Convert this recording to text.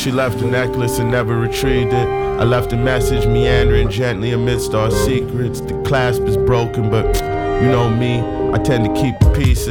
She left a necklace and never retrieved it. I left a message meandering gently amidst our secrets. The clasp is broken, but you know me, I tend to keep the pieces.